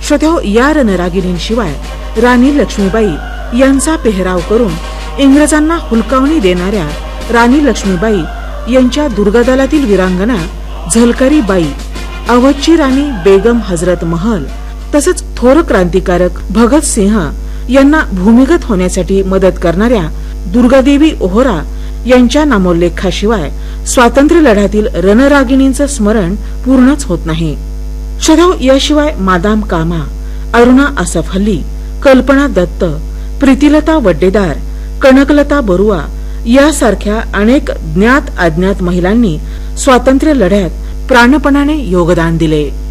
श्रोत्याहो, या रणरागिणींशिवाय राणी लक्ष्मीबाई यांचा पेहराव करून इंग्रजांना हुलकावणी देणाऱ्या राणी लक्ष्मीबाई यांच्या दुर्गदलातील वीरांगना झलकरी बाई, अवधची राणी बेगम हजरत महल तसंच थोर क्रांतिकारक भगत सिंह यांना भूमिगत होण्यासाठी मदत करणाऱ्या दुर्गादेवी ओहरा यांच्या नामोल्लेखाशिवाय स्वातंत्र्य लढ्यातील रणरागिणींचं स्मरण पूर्णच होत नाही. श्रोत्याहो, याशिवाय मादाम कामा, अरुणा असफ अली, कल्पना दत्त, प्रीतिलता वड्डेदार, कनकलता बरुआ यासारख्या अनेक ज्ञात अज्ञात महिलांनी स्वातंत्र्य लढ्यात प्राणपणाने योगदान दिले.